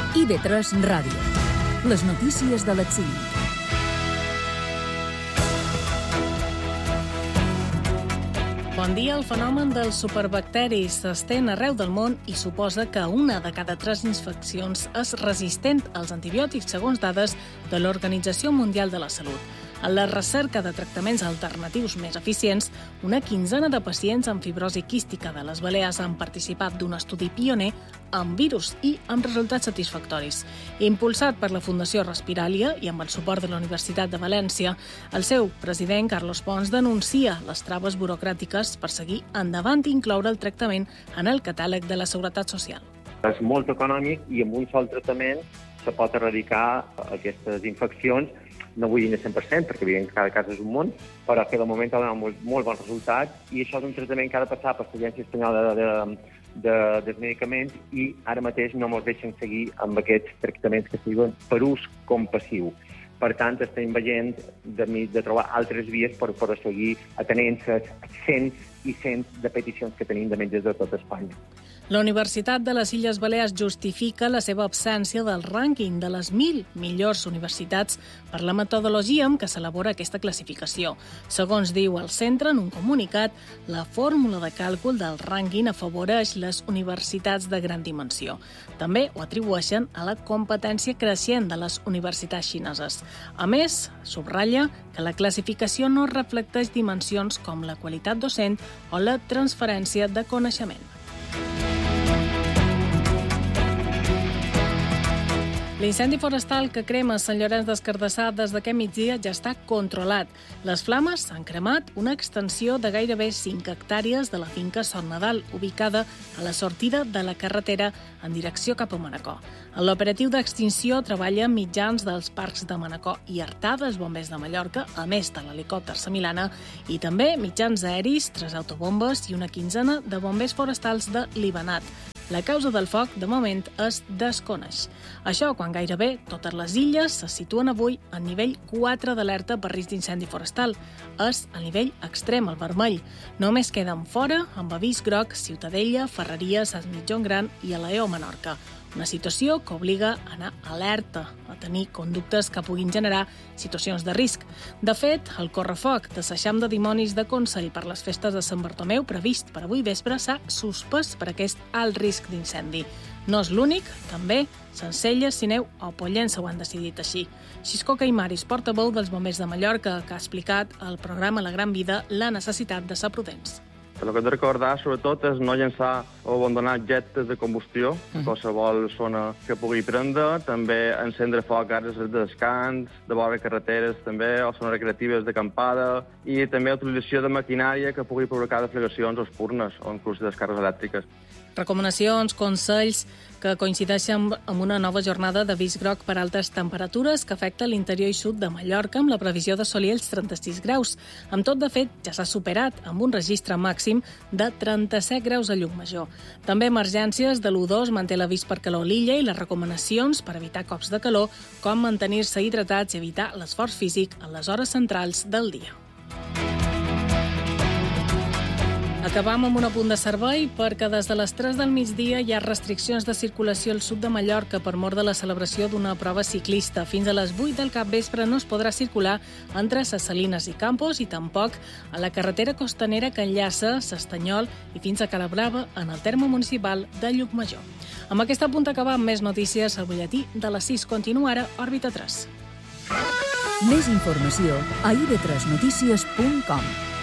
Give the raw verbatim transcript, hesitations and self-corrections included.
I B tres Ràdio. Les notícies de l'exili. Bon dia. El fenomen dels superbacteris s'estén arreu del món i suposa que una de cada tres infeccions és resistent als antibiòtics, segons dades de l'Organització Mundial de la Salut. En la recerca de tractaments alternatius més eficients, una quinzena de pacients amb fibrosi quística de les Balears han participat d'un estudi pioner amb virus i amb resultats satisfactoris. Impulsat per la Fundació Respiràlia i amb el suport de la Universitat de València, el seu president, Carlos Pons, denuncia les traves burocràtiques per seguir endavant i incloure el tractament en el catàleg de la Seguretat Social. És molt econòmic i amb un sol tractament se pot erradicar aquestes infeccions. No vull dir el cent per cent, perquè evidentment cada cas és un món, però que de moment ha donat molt, molt bons resultats i això és un tractament que ha de passar per l'Agència Espanyola de, de, de, dels Medicaments i ara mateix no ens deixen seguir amb aquests tractaments que es diuen per ús compassiu. Per tant, estem veient de, de trobar altres vies per, per seguir atenent les cents i cents de peticions que tenim de metges de tot Espanya. La Universitat de les Illes Balears justifica la seva absència del rànquing de les mil millors universitats per la metodologia amb què s'elabora aquesta classificació. Segons diu el centre en un comunicat, la fórmula de càlcul del rànquing afavoreix les universitats de gran dimensió. També ho atribueixen a la competència creixent de les universitats xineses. A més, subratlla que la classificació no reflecteix dimensions com la qualitat docent o la transferència de coneixement. L'incendi forestal que crema Sant Llorenç des Cardassar des d'aquest migdia ja està controlat. Les flames han cremat una extensió de gairebé cinc hectàrees de la finca Son Nadal, ubicada a la sortida de la carretera en direcció cap a Manacor. En l'operatiu d'extinció treballen mitjans dels parcs de Manacor i Artà dels bombers de Mallorca, a més de l'helicòpter Samilana, i també mitjans aeris, tres autobombes i una quinzena de bombers forestals de Libanat. La causa del foc, de moment, es desconeix. Això quan gairebé totes les illes se situen avui a nivell quatre d'alerta per risc d'incendi forestal. És el nivell extrem, el vermell. Només queden fora, amb avís groc, Ciutadella, Ferreria, Sant Mitjón Gran i Alaeo, Menorca. Una situació que obliga a anar alerta, a tenir conductes que puguin generar situacions de risc. De fet, el correfoc de l'Eixam de Dimonis de Consell per les festes de Sant Bartomeu, previst per avui vespre, s'ha suspès per aquest alt risc d'incendi. No és l'únic, també Sencelles, Sineu o Pollença ho han decidit així. Xisco Caimaris, portaveu dels bombers de Mallorca, que ha explicat al programa La Gran Vida la necessitat de ser prudents. El que hem de recordar, sobretot, és no llençar o abandonar objectes de combustió, uh-huh. qualsevol zona que pugui prendre, també encendre foc a àrees de descans, de vora carreteres, també, o zones recreatives d'acampada, i també utilització de maquinària que pugui provocar deflagracions o espurnes, o inclús descàrregues elèctriques. Recomanacions, consells que coincideixen amb una nova jornada d'avís groc per altes temperatures que afecta l'interior i sud de Mallorca amb la previsió d'assolir els trenta-sis graus. Amb tot, de fet, ja s'ha superat amb un registre màxim de trenta-set graus a Llucmajor. També emergències de l'u dos manté l'avís per calor a l'illa i les recomanacions per evitar cops de calor, com mantenir-se hidratats i evitar l'esforç físic en les hores centrals del dia. Acabam amb un apunt de servei perquè des de les tres del migdia hi ha restriccions de circulació al sud de Mallorca per mor de la celebració d'una prova ciclista. Fins a les vuit del capvespre no es podrà circular entre Ses Salines i Campos i tampoc a la carretera costanera que enllaça s'Estanyol i fins a Calabrava en el terme municipal de Llucmajor. Amb aquest apunt acabam més notícies al butlletí de les sis. Continua ara Òrbita tres. Més informació a i be tres notícies punt com.